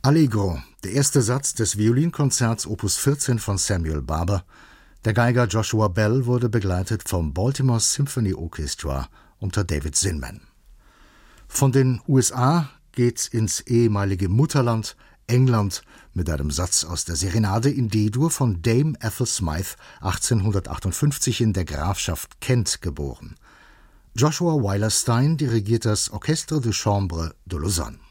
Allegro, der erste Satz des Violinkonzerts Opus 14 von Samuel Barber. Der Geiger Joshua Bell wurde begleitet vom Baltimore Symphony Orchestra unter David Zinman. Von den USA geht's ins ehemalige Mutterland, England, mit einem Satz aus der Serenade in D-Dur von Dame Ethel Smythe, 1858 in der Grafschaft Kent geboren. Joshua Weiler Stein dirigiert das Orchestre de Chambre de Lausanne.